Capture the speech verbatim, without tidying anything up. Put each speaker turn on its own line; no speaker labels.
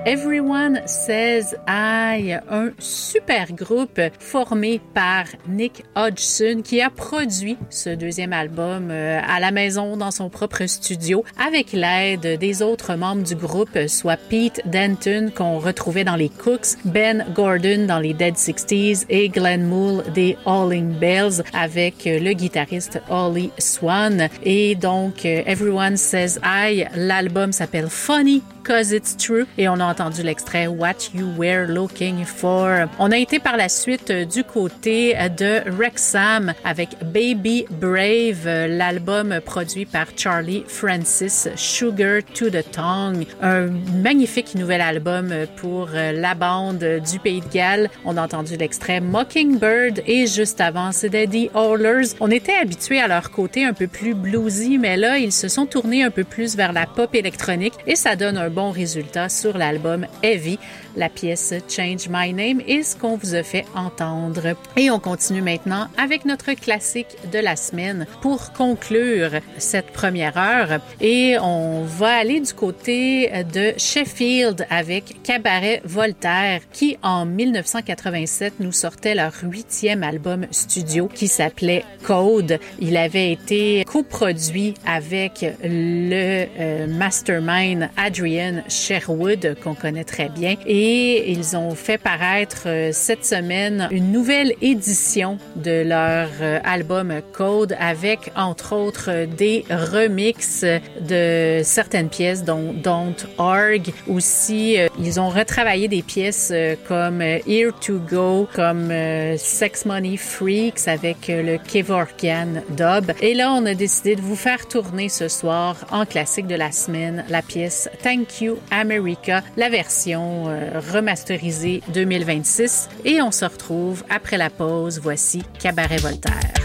Everyone Says I, un super groupe formé par Nick Hodgson qui a produit ce deuxième album à la maison dans son propre studio avec l'aide des autres membres du groupe, soit Pete Denton qu'on retrouvait dans les Cooks, Ben Gordon dans les Dead sixties et Glenn Moule des Howling Bells avec le guitariste Ollie Swan. Et donc Everyone Says I, l'album s'appelle Funny Cause It's True et on a entendu l'extrait What You Were Looking For. On a été par la suite du côté de Wrexham avec Baby Brave, l'album produit par Charlie Francis, Sugar to the Tongue, un magnifique nouvel album pour la bande du Pays de Galles. On a entendu l'extrait Mockingbird et juste avant c'était The Howlers. On était habitués à leur côté un peu plus bluesy, mais là ils se sont tournés un peu plus vers la pop électronique et ça donne un bon résultat sur l'album Heavy. La pièce Change My Name est ce qu'on vous a fait entendre. Et on continue maintenant avec notre classique de la semaine pour conclure cette première heure. Et on va aller du côté de Sheffield avec Cabaret Voltaire qui, en dix-neuf cent quatre-vingt-sept, nous sortait leur huitième album studio qui s'appelait Code. Il avait été coproduit avec le euh, mastermind Adrian Sherwood qu'on connaît très bien. Et Et ils ont fait paraître euh, cette semaine une nouvelle édition de leur euh, album Code avec, entre autres, euh, des remixes de certaines pièces, dont Don't Arg. Aussi, euh, ils ont retravaillé des pièces euh, comme euh, Here to Go, comme euh, Sex Money Freaks avec euh, le Kevorkian dub. Et là, on a décidé de vous faire tourner ce soir en classique de la semaine la pièce Thank You America, la version euh, remasterisée deux mille vingt-six et on se retrouve après la pause. Voici Cabaret Voltaire.